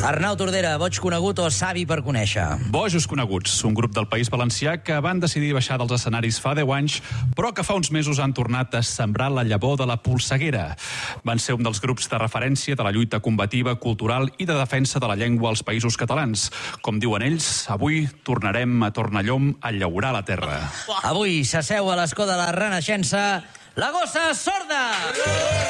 Arnau Tordera, boig conegut o savi per conèixer? Bojos coneguts, un grup del País Valencià que van decidir baixar dels escenaris fa 10 anys, però que fa uns mesos han tornat a sembrar la llavor de la polseguera. Van ser un dels grups de referència de la lluita combativa, cultural i de defensa de la llengua als Països Catalans. Com diuen ells, avui tornarem a Tornallom a llaurar la terra. Avui s'asseu a l'escó de la Renaixença la gossa sorda!